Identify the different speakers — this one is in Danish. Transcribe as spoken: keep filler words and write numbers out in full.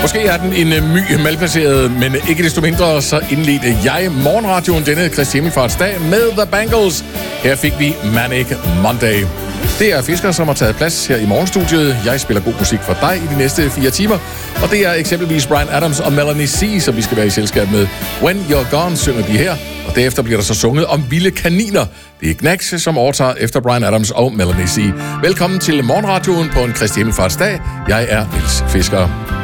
Speaker 1: Måske er den en uh, my malplaceret, men ikke desto mindre så indledte jeg morgenradioen denne Kristi Himmelfartsdag med The Bangles. Her fik vi Manic Monday. Det er Fisker, som har taget plads her i morgenstudiet. Jeg spiller god musik for dig i de næste fire timer. Og det er eksempelvis Bryan Adams og Melanie C., som vi skal være i selskab med. When You're Gone synger de her, og derefter bliver der så sunget om vilde kaniner. Det er Knacks, som overtager efter Bryan Adams og Melanie C. Velkommen til morgenradioen på en Kristi Himmelfartsdag. Jeg er Niels Fisker.